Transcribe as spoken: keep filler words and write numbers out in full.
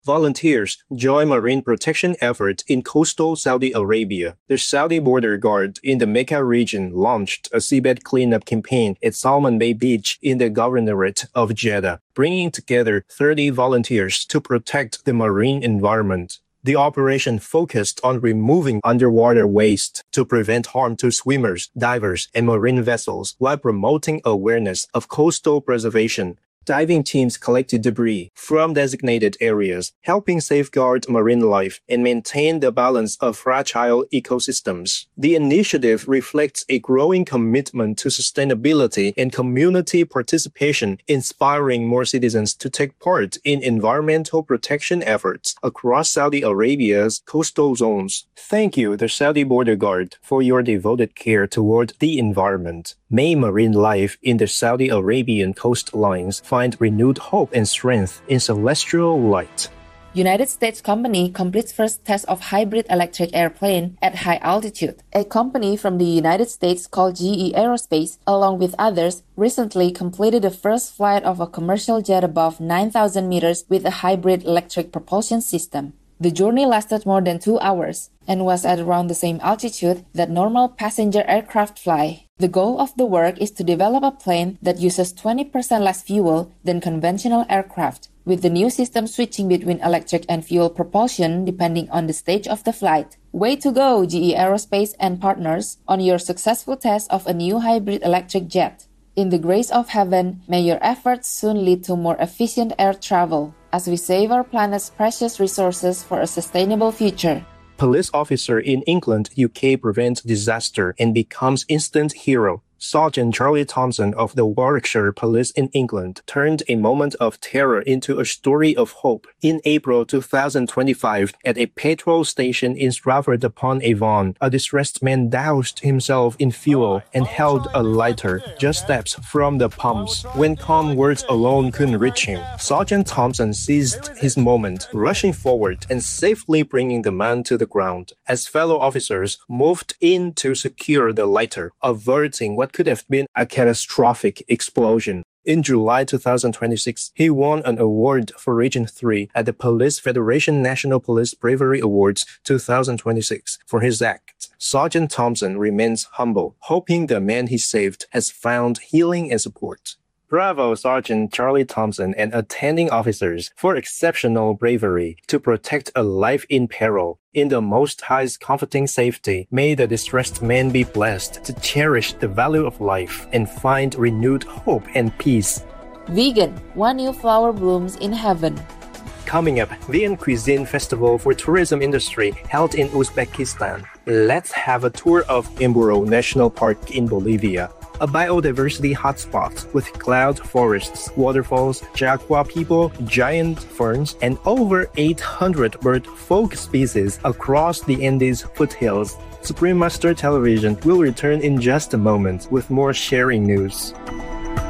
Volunteers join marine protection efforts in coastal Saudi Arabia. The Saudi border guard in the Mecca region launched a seabed cleanup campaign at Salman Bay Beach in the Governorate of Jeddah, bringing together thirty volunteers to protect the marine environment. The operation focused on removing underwater waste to prevent harm to swimmers, divers, and marine vessels while promoting awareness of coastal preservation. Diving teams collected debris from designated areas, helping safeguard marine life and maintain the balance of fragile ecosystems. The initiative reflects a growing commitment to sustainability and community participation, inspiring more citizens to take part in environmental protection efforts across Saudi Arabia's coastal zones. Thank you, the Saudi Border Guard, for your devoted care toward the environment. May marine life in the Saudi Arabian coastlines find renewed hope and strength in celestial light. United States company completes first test of hybrid electric airplane at high altitude. A company from the United States called G E Aerospace, along with others, recently completed the first flight of a commercial jet above nine thousand meters with a hybrid electric propulsion system. The journey lasted more than two hours and was at around the same altitude that normal passenger aircraft fly. The goal of the work is to develop a plane that uses twenty percent less fuel than conventional aircraft, with the new system switching between electric and fuel propulsion depending on the stage of the flight. Way to go, G E Aerospace and partners, on your successful test of a new hybrid electric jet. In the grace of heaven, may your efforts soon lead to more efficient air travel, as we save our planet's precious resources for a sustainable future. Police officer in England, U K prevents disaster and becomes instant hero. Sergeant Charlie Thompson of the Warwickshire Police in England turned a moment of terror into a story of hope. In April two thousand twenty-five, at a petrol station in Stratford-upon-Avon, a distressed man doused himself in fuel and held a lighter just steps from the pumps. When calm words alone couldn't reach him, Sergeant Thompson seized his moment, rushing forward and safely bringing the man to the ground. As fellow officers moved in to secure the lighter, averting what could have been a catastrophic explosion. In July two thousand twenty-six, he won an award for Region three at the Police Federation National Police Bravery Awards two thousand twenty-six for his act. Sergeant Thompson remains humble, hoping the man he saved has found healing and support. Bravo, Sergeant Charlie Thompson and attending officers, for exceptional bravery to protect a life in peril. In the Most High's comforting safety, may the distressed man be blessed to cherish the value of life and find renewed hope and peace. Vegan, one new flower blooms in heaven. Coming up, Vegan Cuisine Festival for Tourism Industry held in Uzbekistan. Let's have a tour of Imburo National Park in Bolivia, a biodiversity hotspot with cloud forests, waterfalls, jaguar people, giant ferns, and over eight hundred bird folk species across the Andes foothills. Supreme Master Television will return in just a moment with more sharing news.